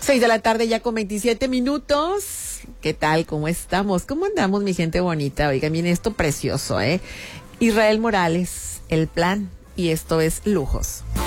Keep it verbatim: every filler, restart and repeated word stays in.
Seis de la tarde ya con veintisiete minutos. ¿Qué tal? ¿Cómo estamos? ¿Cómo andamos, mi gente bonita? Oigan, miren esto precioso, ¿eh? Israel Morales, El Plan, y esto es Lujos.